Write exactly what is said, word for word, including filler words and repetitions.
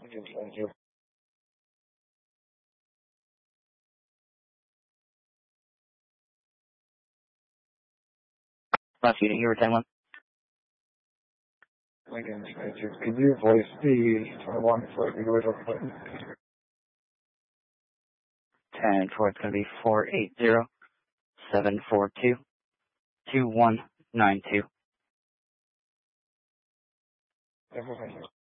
Thank you. Last unit, you were ten one. Lincoln, thank you. Could you voice the twenty-one for the original appointment? ten four, it's going to be four eight zero seven four two two one nine two. Thank you.